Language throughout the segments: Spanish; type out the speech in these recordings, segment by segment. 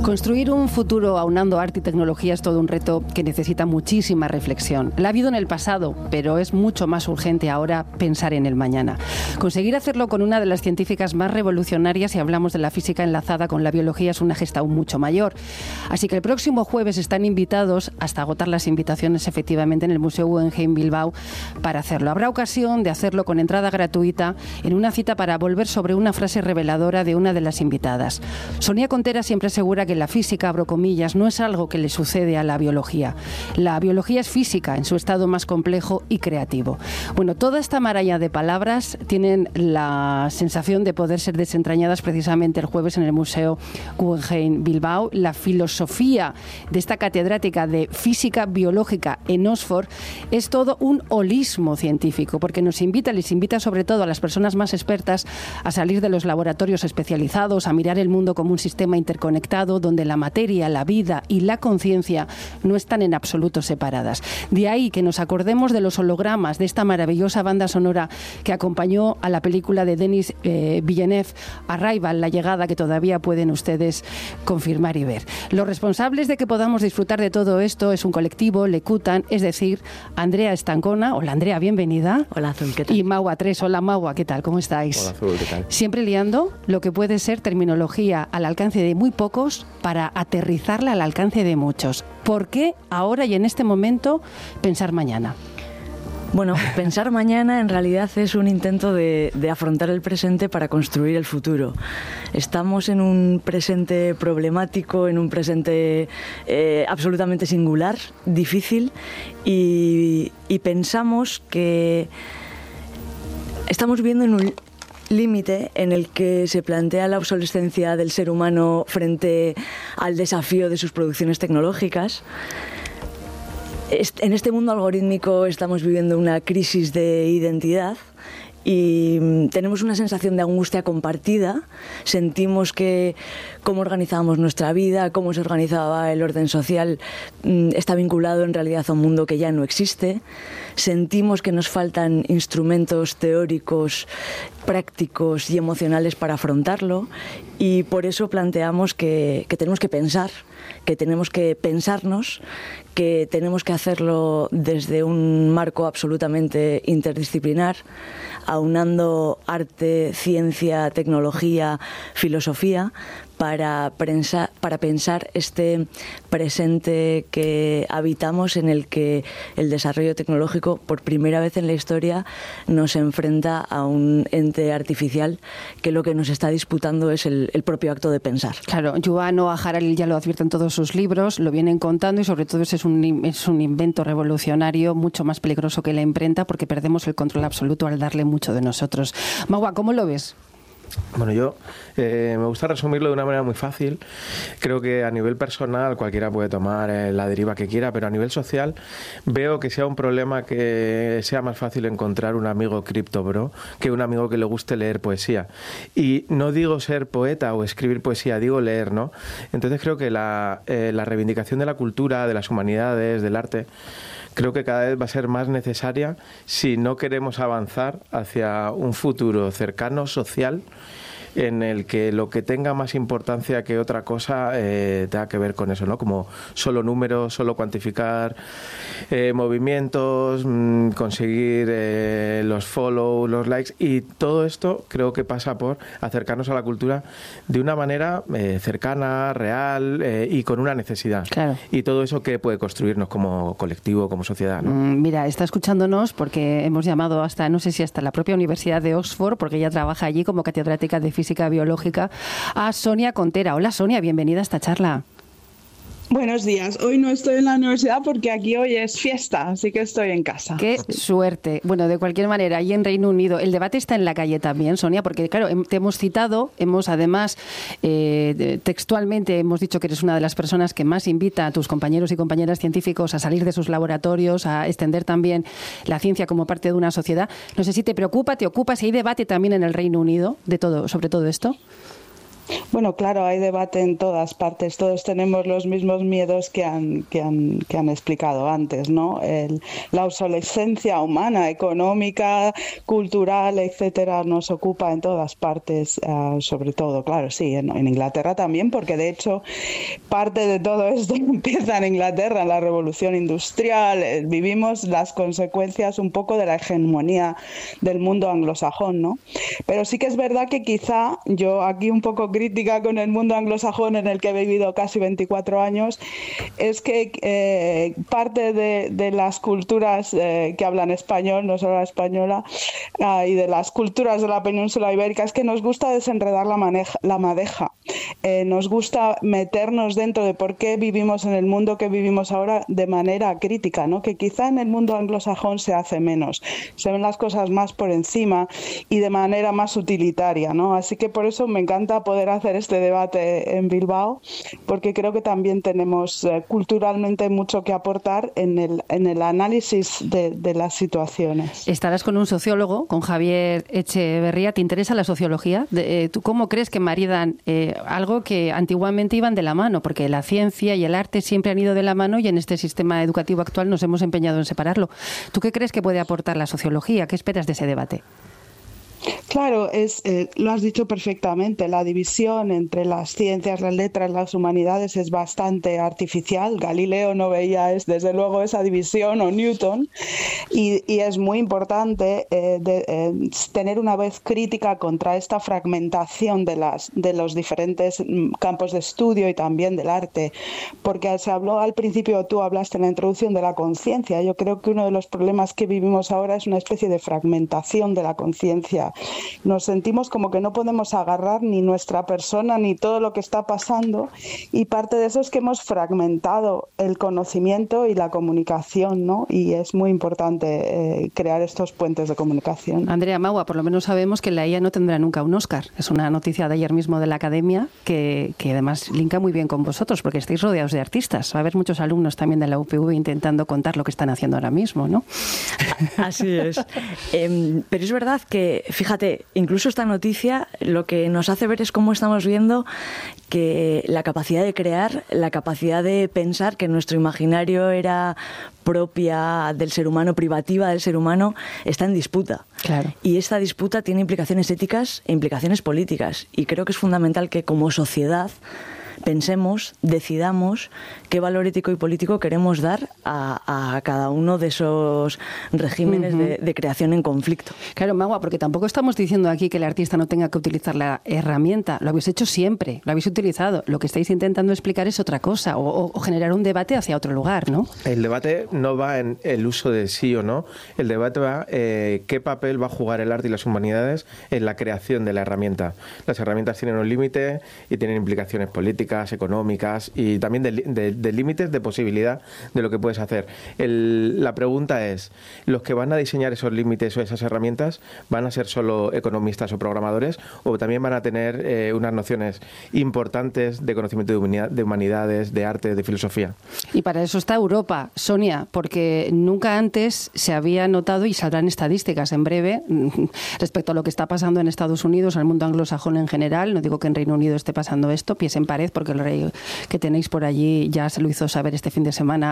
Construir un futuro aunando arte y tecnología es todo un reto que necesita muchísima reflexión. La ha habido en el pasado, pero es mucho más urgente ahora pensar en el mañana. Conseguir hacerlo con una de las científicas más revolucionarias, si hablamos de la física enlazada con la biología, es una gesta aún mucho mayor. Así que el próximo jueves están invitados, hasta agotar las invitaciones efectivamente, en el Museo Guggenheim Bilbao para hacerlo. Habrá ocasión de hacerlo con entrada gratuita en una cita para volver sobre una frase reveladora de una de las invitadas. Sonia Contera siempre asegura que la física, abro comillas, no es algo que le sucede a la biología. La biología es física en su estado más complejo y creativo. Bueno, toda esta maraña de palabras tienen la sensación de poder ser desentrañadas precisamente el jueves en el Museo Guggenheim Bilbao. La filosofía de esta catedrática de física biológica en Oxford es todo un holismo científico, porque les invita sobre todo a las personas más expertas a salir de los laboratorios especializados, a mirar el mundo como un sistema interconectado, donde la materia, la vida y la conciencia no están en absoluto separadas. De ahí que nos acordemos de los hologramas de esta maravillosa banda sonora que acompañó a la película de Denis Villeneuve, Arrival, La llegada, que todavía pueden ustedes confirmar y ver. Los responsables de que podamos disfrutar de todo esto es un colectivo, Lekutan, es decir, Andrea Estancona. Hola Andrea, bienvenida. Hola Azul, ¿qué tal? Y Maua 3, hola Maua, ¿qué tal? ¿Cómo estáis? Hola Azul, ¿qué tal? Siempre liando lo que puede ser terminología al alcance de muy pocos para aterrizarla al alcance de muchos. ¿Por qué ahora y en este momento pensar mañana? Bueno, pensar mañana en realidad es un intento de afrontar el presente para construir el futuro. Estamos en un presente problemático, en un presente absolutamente singular, difícil, y pensamos que estamos viviendo en un límite en el que se plantea la obsolescencia del ser humano frente al desafío de sus producciones tecnológicas. En este mundo algorítmico estamos viviendo una crisis de identidad y tenemos una sensación de angustia compartida. Sentimos que cómo organizábamos nuestra vida, cómo se organizaba el orden social, está vinculado en realidad a un mundo que ya no existe. Sentimos que nos faltan instrumentos teóricos, prácticos y emocionales para afrontarlo, y por eso planteamos que tenemos que pensar, que tenemos que pensarnos, que tenemos que hacerlo desde un marco absolutamente interdisciplinar, aunando arte, ciencia, tecnología, filosofía, para pensar este presente que habitamos, en el que el desarrollo tecnológico, por primera vez en la historia, nos enfrenta a un ente artificial que lo que nos está disputando es el propio acto de pensar. Claro, Yuval Noah Harari ya lo advierte en todos sus libros, lo vienen contando, y sobre todo es un invento revolucionario mucho más peligroso que la imprenta, porque perdemos el control absoluto al darle mucho de nosotros. Maua, ¿cómo lo ves? Bueno, yo me gusta resumirlo de una manera muy fácil. Creo que a nivel personal cualquiera puede tomar la deriva que quiera, pero a nivel social veo que sea un problema que sea más fácil encontrar un amigo criptobro que un amigo que le guste leer poesía. Y no digo ser poeta o escribir poesía, digo leer, ¿no? Entonces creo que la reivindicación de la cultura, de las humanidades, del arte, creo que cada vez va a ser más necesaria si no queremos avanzar hacia un futuro cercano, social, en el que lo que tenga más importancia que otra cosa tenga que ver con eso, ¿no? Como solo números, solo cuantificar movimientos, conseguir los follow, los likes, y todo esto creo que pasa por acercarnos a la cultura de una manera cercana, real y con una necesidad. Claro. Y todo eso que puede construirnos como colectivo, como sociedad, ¿no? Mira, está escuchándonos porque hemos llamado hasta, no sé si hasta la propia Universidad de Oxford, porque ella trabaja allí como catedrática de física biológica, a Sonia Contera. Hola Sonia, bienvenida a esta charla. Buenos días. Hoy no estoy en la universidad porque aquí hoy es fiesta, así que estoy en casa. ¡Qué suerte! Bueno, de cualquier manera, allí en Reino Unido, el debate está en la calle también, Sonia, porque claro, te hemos citado, hemos además textualmente hemos dicho que eres una de las personas que más invita a tus compañeros y compañeras científicos a salir de sus laboratorios, a extender también la ciencia como parte de una sociedad. No sé si te preocupa, te ocupa, si hay debate también en el Reino Unido de todo, sobre todo esto. Bueno, claro, hay debate en todas partes. Todos tenemos los mismos miedos que han explicado antes, ¿no? La obsolescencia humana, económica, cultural, etcétera, nos ocupa en todas partes, sobre todo, claro, sí, en Inglaterra también, porque de hecho parte de todo esto empieza en Inglaterra, en la Revolución Industrial. Vivimos las consecuencias un poco de la hegemonía del mundo anglosajón, ¿no? Pero sí que es verdad que quizá yo aquí un poco crítica con el mundo anglosajón en el que he vivido casi 24 años, es que parte de las culturas que hablan español, no solo la española, y de las culturas de la península ibérica, es que nos gusta desenredar la madeja. Nos gusta meternos dentro de por qué vivimos en el mundo que vivimos ahora de manera crítica, ¿no? Que quizá en el mundo anglosajón se hace menos, se ven las cosas más por encima y de manera más utilitaria, ¿no? Así que por eso me encanta poder hacer este debate en Bilbao, porque creo que también tenemos culturalmente mucho que aportar en el análisis de las situaciones. Estarás con un sociólogo, con Javier Echeverría. ¿Te interesa la sociología? ¿Tú cómo crees que maridan algo que antiguamente iban de la mano? Porque la ciencia y el arte siempre han ido de la mano y en este sistema educativo actual nos hemos empeñado en separarlo. ¿Tú qué crees que puede aportar la sociología? ¿Qué esperas de ese debate? Claro, lo has dicho perfectamente, la división entre las ciencias, las letras, las humanidades es bastante artificial. Galileo no veía desde luego esa división, o Newton, y es muy importante tener una voz crítica contra esta fragmentación de los diferentes campos de estudio y también del arte, porque se habló al principio, tú hablaste en la introducción de la conciencia. Yo creo que uno de los problemas que vivimos ahora es una especie de fragmentación de la conciencia. Nos sentimos como que no podemos agarrar ni nuestra persona ni todo lo que está pasando, y parte de eso es que hemos fragmentado el conocimiento y la comunicación, ¿no? Y es muy importante crear estos puentes de comunicación. Andrea Magua, por lo menos sabemos que la IA no tendrá nunca un Oscar. Es una noticia de ayer mismo de la Academia que además linka muy bien con vosotros, porque estáis rodeados de artistas. Va a haber muchos alumnos también de la UPV intentando contar lo que están haciendo ahora mismo, ¿no? Así es. Pero es verdad que, fíjate, incluso esta noticia lo que nos hace ver es cómo estamos viendo que la capacidad de crear, la capacidad de pensar que nuestro imaginario era propia del ser humano, privativa del ser humano, está en disputa. Claro. Y esta disputa tiene implicaciones éticas e implicaciones políticas. Y creo que es fundamental que como sociedad pensemos, decidamos qué valor ético y político queremos dar a cada uno de esos regímenes de creación en conflicto. Claro, Magua, porque tampoco estamos diciendo aquí que el artista no tenga que utilizar la herramienta. Lo habéis hecho siempre, lo habéis utilizado. Lo que estáis intentando explicar es otra cosa, o generar un debate hacia otro lugar, ¿no? El debate no va en el uso de sí o no. El debate va qué papel va a jugar el arte y las humanidades en la creación de la herramienta. Las herramientas tienen un límite y tienen implicaciones políticas, económicas y también de límites de posibilidad de lo que puedes hacer. La pregunta es, ¿los que van a diseñar esos límites o esas herramientas van a ser solo economistas o programadores, o también van a tener unas nociones importantes de conocimiento de humanidades, de arte, de filosofía? Y para eso está Europa, Sonia, porque nunca antes se había notado, y saldrán estadísticas en breve, respecto a lo que está pasando en Estados Unidos, al mundo anglosajón en general. No digo que en Reino Unido esté pasando esto, pies en pared, porque el rey que tenéis por allí ya se lo hizo saber este fin de semana,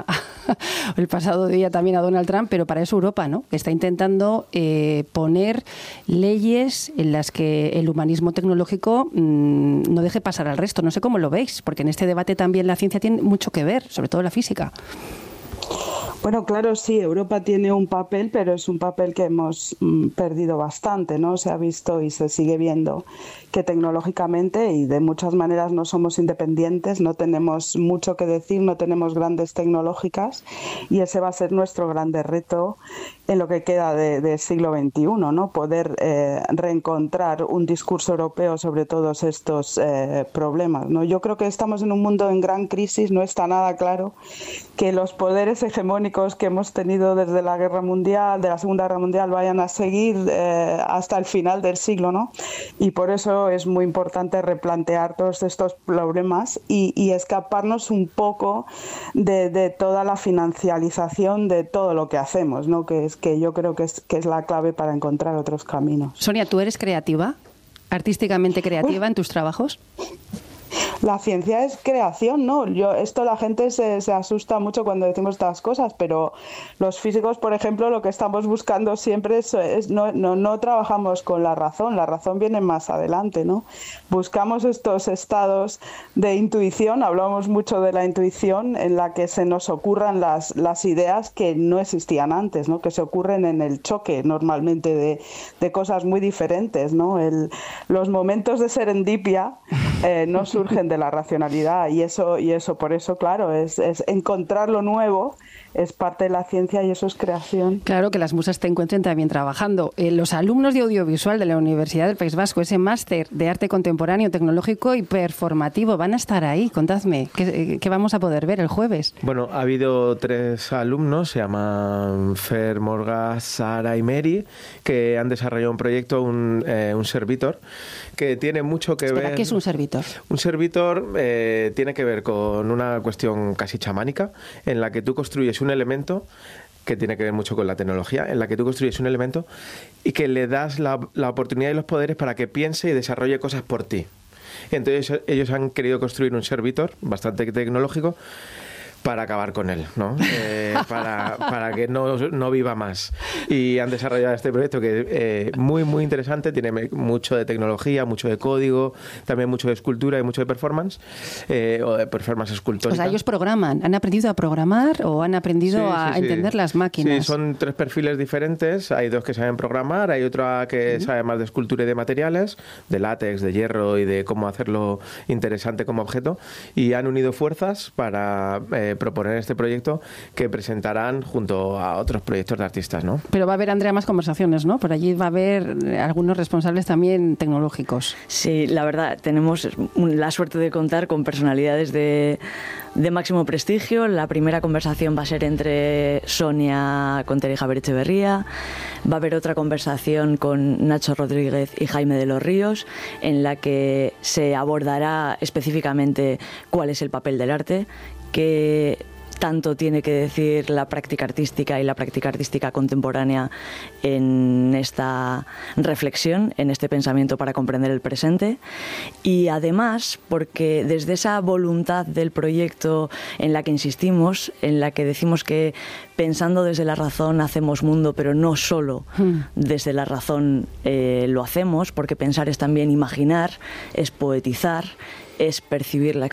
el pasado día también, a Donald Trump, pero para eso Europa, ¿no? Que está intentando poner leyes en las que el humanismo tecnológico no deje pasar al resto. No sé cómo lo veis, porque en este debate también la ciencia tiene mucho que ver, sobre todo la física. Bueno, claro, sí, Europa tiene un papel, pero es un papel que hemos perdido bastante, ¿no? Se ha visto y se sigue viendo que tecnológicamente y de muchas maneras no somos independientes, no tenemos mucho que decir, no tenemos grandes tecnológicas, y ese va a ser nuestro grande reto en lo que queda de siglo XXI, ¿no? Poder reencontrar un discurso europeo sobre todos estos problemas, ¿no? Yo creo que estamos en un mundo en gran crisis, no está nada claro que los poderes hegemónicos que hemos tenido desde la Guerra Mundial, de la Segunda Guerra Mundial, vayan a seguir hasta el final del siglo, ¿no? Y por eso es muy importante replantear todos estos problemas y escaparnos un poco de toda la financialización de todo lo que hacemos, ¿no? Que yo creo que es la clave para encontrar otros caminos. Sonia, ¿tú eres creativa? artísticamente creativa en tus trabajos? La ciencia es creación, ¿no? La gente se asusta mucho cuando decimos estas cosas, pero los físicos, por ejemplo, lo que estamos buscando siempre no trabajamos con la razón viene más adelante, ¿no? Buscamos estos estados de intuición, hablamos mucho de la intuición, en la que se nos ocurran las ideas que no existían antes, ¿no? Que se ocurren en el choque normalmente de cosas muy diferentes, ¿no? Los momentos de serendipia no surgen de la racionalidad y eso por eso, claro, es encontrar lo nuevo, es parte de la ciencia y eso es creación. Claro, que las musas te encuentren también trabajando. Los alumnos de audiovisual de la Universidad del País Vasco, ese máster de arte contemporáneo, tecnológico y performativo, van a estar ahí. Contadme, ¿qué vamos a poder ver el jueves? Bueno, ha habido 3 alumnos, se llaman Fer, Morga, Sara y Mary, que han desarrollado un proyecto, un servitor, que tiene mucho que ver... ¿Qué es un servitor? Un servitor tiene que ver con una cuestión casi chamánica, en la que tú construyes un elemento que tiene que ver mucho con la tecnología, en la que tú construyes un elemento y que le das la oportunidad y los poderes para que piense y desarrolle cosas por ti. Entonces ellos han querido construir un servitor bastante tecnológico para acabar con él, ¿no? Para que no viva más. Y han desarrollado este proyecto que es muy, muy interesante, tiene mucho de tecnología, mucho de código, también mucho de escultura y mucho de performance, o de performance escultórica. O sea, ellos programan, ¿han aprendido a programar o han aprendido a entender las máquinas? Sí, son 3 perfiles diferentes, hay 2 que saben programar, hay otra que sabe más de escultura y de materiales, de látex, de hierro y de cómo hacerlo interesante como objeto, y han unido fuerzas para proponer este proyecto que presentarán junto a otros proyectos de artistas, ¿no? Pero va a haber, Andrea, más conversaciones, ¿no? Por allí va a haber algunos responsables también tecnológicos. Sí, la verdad, tenemos la suerte de contar con personalidades de máximo prestigio. La primera conversación va a ser entre Sonia Contero y Javier Echeverría. Va a haber otra conversación con Nacho Rodríguez y Jaime de los Ríos, en la que se abordará específicamente cuál es el papel del arte, que tanto tiene que decir la práctica artística y la práctica artística contemporánea en esta reflexión, en este pensamiento para comprender el presente. Y además, porque desde esa voluntad del proyecto en la que insistimos, en la que decimos que pensando desde la razón hacemos mundo, pero no solo desde la razón lo hacemos, porque pensar es también imaginar, es poetizar, es percibir la